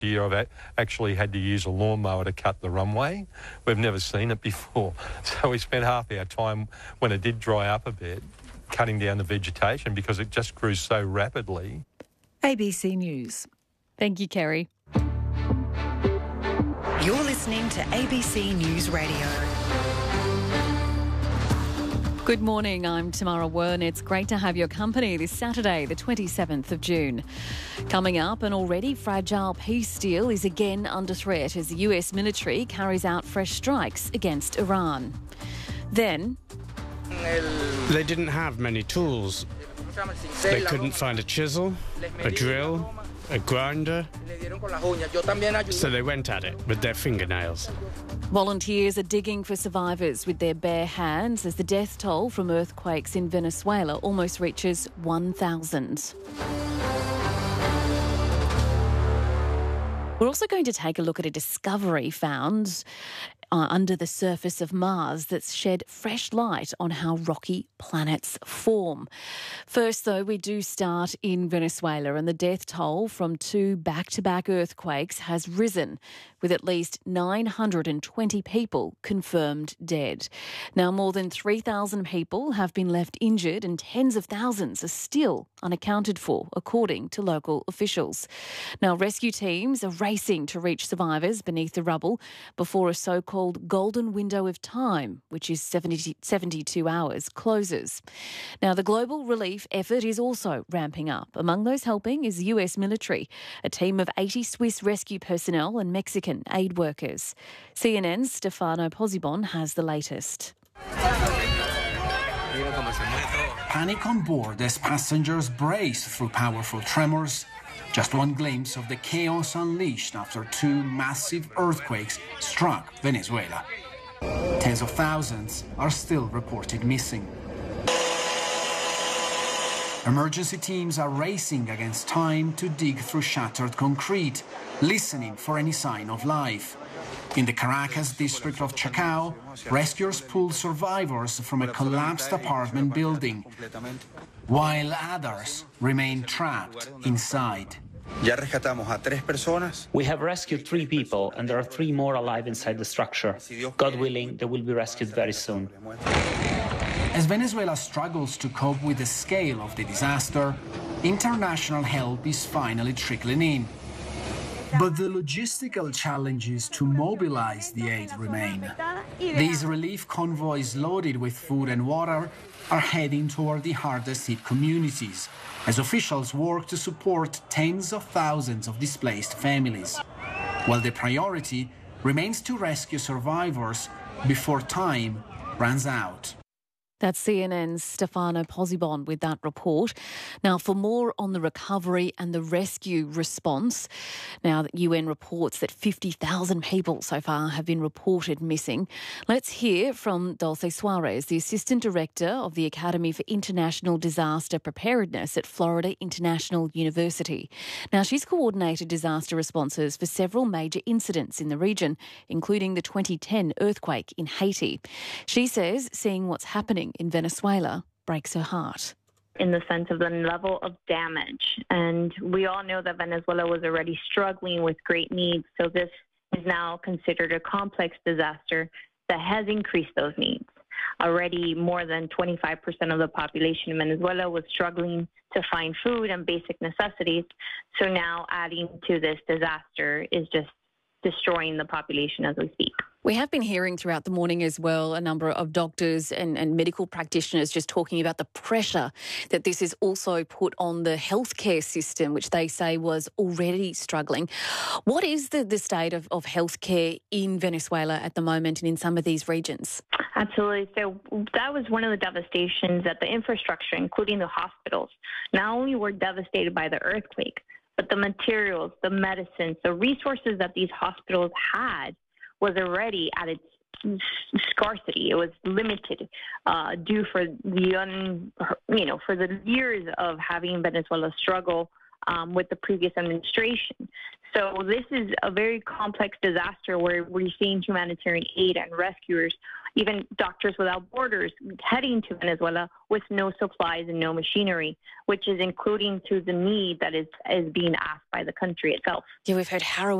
year I've actually had to use a lawnmower to cut the runway. We've never seen it before. So we spent half our time, when it did dry up a bit, cutting down the vegetation because it just grew so rapidly. ABC News. Thank you, Kerry. You're listening to ABC News Radio. Good morning, I'm Tamara Wern. It's great to have your company this Saturday, the 27th of June. Coming up, an already fragile peace deal is again under threat as the US military carries out fresh strikes against Iran. Then, they didn't have many tools. They couldn't find a chisel, a drill, a grinder, so they went at it with their fingernails. volunteers are digging for survivors with their bare hands as the death toll from earthquakes in Venezuela almost reaches 1,000. We're also going to take a look at a discovery found under the surface of Mars that's shed fresh light on how rocky planets form. First, though, we do start in Venezuela, and the death toll from 2 back-to-back earthquakes has risen, with at least 920 people confirmed dead. Now, more than 3,000 people have been left injured and tens of thousands are still unaccounted for, according to local officials. Now, rescue teams are racing to reach survivors beneath the rubble before a so-called golden window of time, which is 72 hours, closes. Now, the global relief effort is also ramping up. Among those helping is the US military, a team of 80 Swiss rescue personnel and Mexican aid workers. CNN's Stefano Pozzebon has the latest. Panic on board as passengers brace through powerful tremors. Just one glimpse of the chaos unleashed after 2 massive earthquakes struck Venezuela. Tens of thousands are still reported missing. Emergency teams are racing against time to dig through shattered concrete, listening for any sign of life. In the Caracas district of Chacao, rescuers pulled survivors from a collapsed apartment building, while others remain trapped inside. We have rescued 3 people, and there are 3 more alive inside the structure. God willing, they will be rescued very soon. As Venezuela struggles to cope with the scale of the disaster, international help is finally trickling in. But the logistical challenges to mobilize the aid remain. These relief convoys loaded with food and water are heading toward the hardest hit communities as officials work to support tens of thousands of displaced families, while the priority remains to rescue survivors before time runs out. That's CNN's Stefano Pozzebon with that report. Now, for more on the recovery and the rescue response, now that UN reports that 50,000 people so far have been reported missing, let's hear from Dulce Suarez, the Assistant Director of the Academy for International Disaster Preparedness at Florida International University. Now, she's coordinated disaster responses for several major incidents in the region, including the 2010 earthquake in Haiti. She says seeing what's happening in Venezuela breaks her heart. In the sense of the level of damage. And we all know that Venezuela was already struggling with great needs. So this is now considered a complex disaster that has increased those needs. Already more than 25% of the population in Venezuela was struggling to find food and basic necessities. So now adding to this disaster is just destroying the population as we speak. We have been hearing throughout the morning as well a number of doctors and medical practitioners just talking about the pressure that this has also put on the healthcare system, which they say was already struggling. What is the state of healthcare in Venezuela at the moment and in some of these regions? Absolutely. So that was one of the devastations that the infrastructure, including the hospitals, not only were devastated by the earthquake, but the materials, the medicines, the resources that these hospitals had was already at its scarcity. It was limited due for for the years of having Venezuela struggle with the previous administration. So this is a very complex disaster where we're seeing humanitarian aid and rescuers Even Doctors Without Borders heading to Venezuela with no supplies and no machinery, which is including to the need that is being asked by the country itself. Yeah, we've heard harrowing